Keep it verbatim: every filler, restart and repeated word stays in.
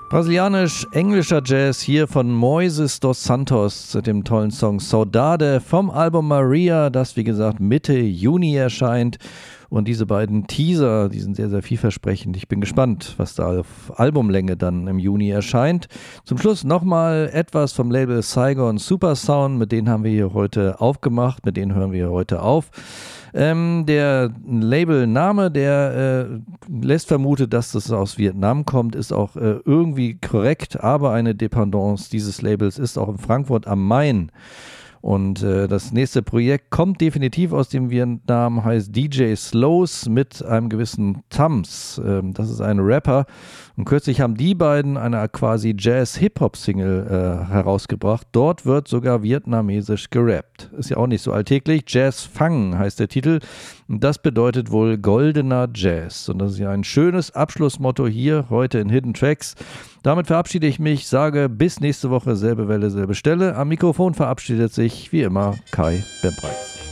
Brasilianisch-englischer Jazz hier von Moises dos Santos, dem tollen Song Saudade vom Album Maria, das wie gesagt Mitte Juni erscheint. Und diese beiden Teaser, die sind sehr, sehr vielversprechend. Ich bin gespannt, was da auf Albumlänge dann im Juni erscheint. Zum Schluss nochmal etwas vom Label Saigon Supersound, mit denen haben wir hier heute aufgemacht, mit denen hören wir hier heute auf. Ähm, der Labelname, der äh, lässt vermuten, dass das aus Vietnam kommt, ist auch äh, irgendwie korrekt, aber eine Dependance dieses Labels ist auch in Frankfurt am Main. Und äh, das nächste Projekt kommt definitiv aus dem Vietnam, heißt D J Slows mit einem gewissen Tams. Ähm, das ist ein Rapper. Und kürzlich haben die beiden eine quasi Jazz-Hip-Hop-Single äh, herausgebracht. Dort wird sogar vietnamesisch gerappt. Ist ja auch nicht so alltäglich. Jazz Fang heißt der Titel. Und das bedeutet wohl goldener Jazz. Und das ist ja ein schönes Abschlussmotto hier heute in Hidden Tracks. Damit verabschiede ich mich, sage bis nächste Woche, selbe Welle, selbe Stelle. Am Mikrofon verabschiedet sich wie immer Kai Bempreis.